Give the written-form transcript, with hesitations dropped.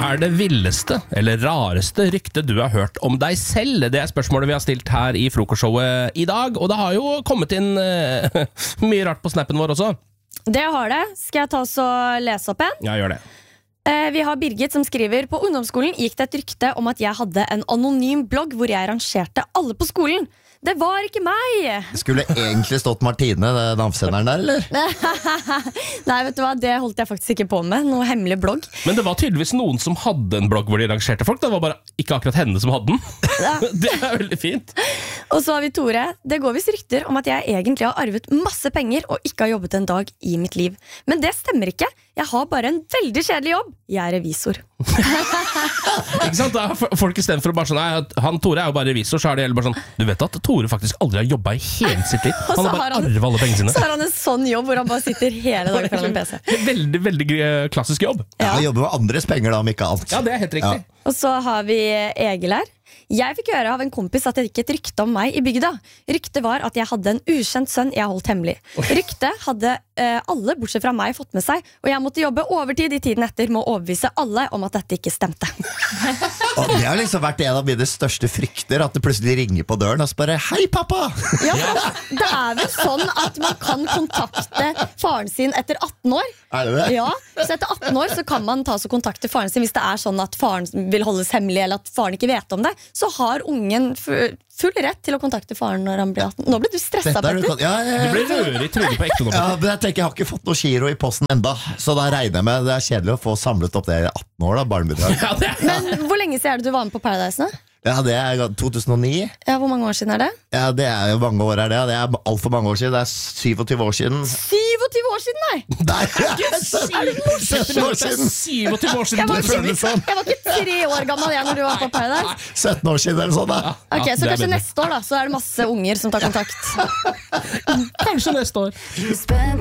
det villeste eller rareste rykte du har hørt om deg selv? Det spørsmålet vi har stilt her i frokostshowet i dag, og det har jo kommet inn mye rart på snappen vår også. Det har det. Skal jeg ta oss og lese opp en? Ja, gjør det. Vi har Birgit som skriver: På ungdomsskolen gikk det et rykte om at jeg hadde en anonym blogg hvor jeg rangerte alle på skolen. Det var ikke meg! Skulle egentlig stått Martine, navnsenderen der, eller? Nei, vet du hva, det holdt jeg faktisk ikke på med. Noe hemmelig blogg. Men det var tydeligvis noen som hadde en blogg hvor de rangerte folk. Det var bare ikke akkurat henne som hadde den. Ja. Det veldig fint. Og så har vi Tore. Det går visst rykter om at jeg egentlig har arvet masse penger og ikke har jobbet en dag i mitt liv. Men det stemmer ikke. Jeg har bare en veldig kjedelig jobb. Jeg er revisor. Ikke sant? Da er folk i stedet for å bare sånn, nei, han Tore er jo bare revisor, så er det heller bare sånn, du vet at Tore faktisk aldri har jobbet i hele sitt liv. Han har bare arvet alle pengene sine. Så har han en sånn jobb hvor han bare sitter hele dagen foran en PC. Veldig, veldig klassisk jobb. Ja, jobber med andres penger da, om ikke alt. Ja, det er helt riktig. Ja. Og så har vi Egil her. Jeg fikk høre av en kompis at det gikk et rykte om meg i bygda. Ryktet var at jeg hadde en ukjent sønn jeg holdt hemmelig. Ryktet hadde alle bortsett fra meg fått med seg, og jeg måtte jobbe overtid i tiden etter med å overbevise alle om at dette ikke stemte. Og det har liksom vært en av mine største frykter, at det plutselig ringer på døren og spør: hei pappa! Ja, det er vel sånn at man kan kontakte faren sin etter 18 år. Er det det? Ja, så etter 18 år så kan man ta og kontakte faren sin hvis det er sånn at faren vil holdes hemmelig, eller at faren ikke vet om det. Så har ungen full rett til å kontakte faren når han blir 18. Nå ble du stresset, Petter. Du ble røret i trynet på ekte nå. Ja, men jeg tenker, jeg har ikke fått noe giro i posten enda, så da regner jeg med det er kjedelig å få samlet opp det i 18 år da, barnebidrag. Ja, Men hvor lenge siden er det du var med på Paradise nå? Ja, det er 2009. Ja, hvor mange år siden er det? Ja, det er jo mange år, det er alt for mange år siden. Det er 27 år siden. 27 år siden, nei! Nei, er det 17 år siden? 27 år siden. Jeg var ikke 3 år gammel når du var på Paradise. 17 år siden eller sånn da. Ok, så kanskje neste år da, så er det masse unger som tar kontakt. Kanskje neste år.